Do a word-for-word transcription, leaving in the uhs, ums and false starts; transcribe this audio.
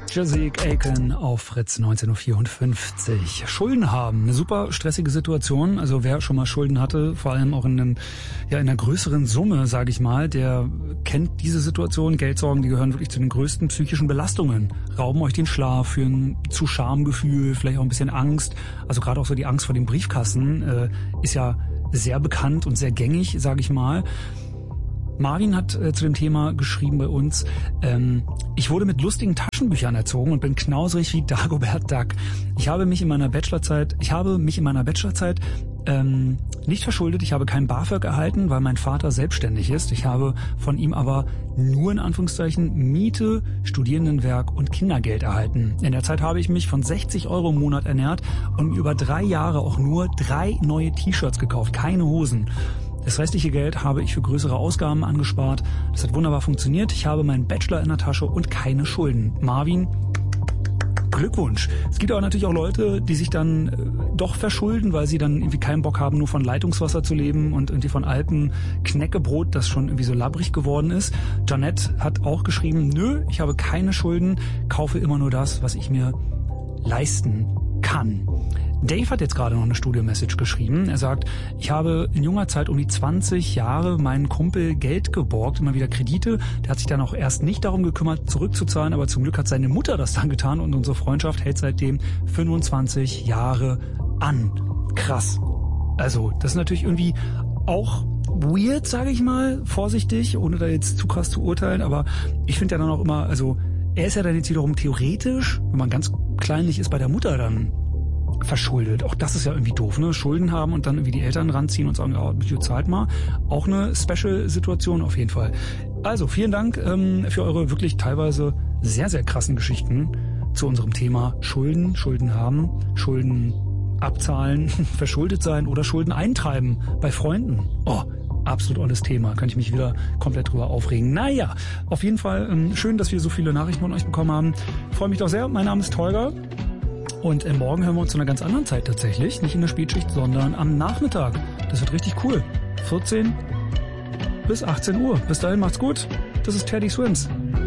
Jazik Aiken auf Fritz neunzehn Uhr vierundfünfzig. Schulden haben, eine super stressige Situation. Also wer schon mal Schulden hatte, vor allem auch in einem, ja, in einer größeren Summe, sage ich mal, der kennt diese Situation. Geldsorgen, die gehören wirklich zu den größten psychischen Belastungen. Rauben euch den Schlaf, führen zu Schamgefühl, vielleicht auch ein bisschen Angst. Also gerade auch so die Angst vor dem Briefkasten äh, ist ja sehr bekannt und sehr gängig, sage ich mal. Marvin hat äh, zu dem Thema geschrieben bei uns, ähm, ich wurde mit lustigen Taschenbüchern erzogen und bin knauserig wie Dagobert Duck. Ich habe mich in meiner Bachelorzeit, ich habe mich in meiner Bachelorzeit ähm, nicht verschuldet. Ich habe kein BAföG erhalten, weil mein Vater selbstständig ist. Ich habe von ihm aber nur in Anführungszeichen Miete, Studierendenwerk und Kindergeld erhalten. In der Zeit habe ich mich von sechzig Euro im Monat ernährt und mir über drei Jahre auch nur drei neue T-Shirts gekauft, keine Hosen. Das restliche Geld habe ich für größere Ausgaben angespart. Das hat wunderbar funktioniert. Ich habe meinen Bachelor in der Tasche und keine Schulden. Marvin, Glückwunsch. Es gibt aber natürlich auch Leute, die sich dann äh, doch verschulden, weil sie dann irgendwie keinen Bock haben, nur von Leitungswasser zu leben und irgendwie von Alpen Knäckebrot, das schon irgendwie so labbrig geworden ist. Janette hat auch geschrieben, nö, ich habe keine Schulden, kaufe immer nur das, was ich mir leisten kann. Dave hat jetzt gerade noch eine Studio-Message geschrieben. Er sagt, ich habe in junger Zeit um die zwanzig Jahre meinen Kumpel Geld geborgt, immer wieder Kredite. Der hat sich dann auch erst nicht darum gekümmert, zurückzuzahlen, aber zum Glück hat seine Mutter das dann getan und unsere Freundschaft hält seitdem fünfundzwanzig Jahre an. Krass. Also, das ist natürlich irgendwie auch weird, sage ich mal, vorsichtig, ohne da jetzt zu krass zu urteilen, aber ich finde ja dann auch immer, also er ist ja dann jetzt wiederum theoretisch, wenn man ganz kleinlich ist, bei der Mutter dann verschuldet. Auch das ist ja irgendwie doof, ne? Schulden haben und dann irgendwie die Eltern ranziehen und sagen, ja, bitte zahlt mal. Auch eine Special-Situation auf jeden Fall. Also, vielen Dank ähm, für eure wirklich teilweise sehr, sehr krassen Geschichten zu unserem Thema Schulden, Schulden haben, Schulden abzahlen, verschuldet sein oder Schulden eintreiben bei Freunden. Oh, absolut tolles Thema. Kann ich mich wieder komplett drüber aufregen. Naja, auf jeden Fall ähm, schön, dass wir so viele Nachrichten von euch bekommen haben. Freue mich doch sehr. Mein Name ist Tolga. Und äh, morgen hören wir uns zu einer ganz anderen Zeit tatsächlich. Nicht in der Spätschicht, sondern am Nachmittag. Das wird richtig cool. vierzehn bis achtzehn Uhr. Bis dahin macht's gut. Das ist Teddy Swims.